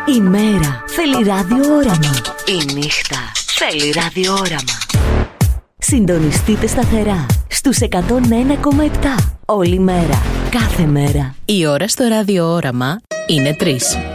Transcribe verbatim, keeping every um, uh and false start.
Η μέρα θέλει ραδιόραμα. Η νύχτα θέλει ραδιόραμα. Συντονιστείτε σταθερά στους εκατόν ένα κόμμα επτά. Όλη μέρα, κάθε μέρα. Η ώρα στο ραδιόραμα είναι τρεις.